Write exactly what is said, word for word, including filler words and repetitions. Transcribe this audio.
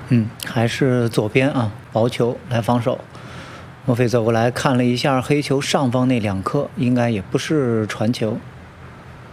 嗯，还是左边啊，薄球来防守。莫非走过来看了一下黑球上方那两颗，应该也不是传球。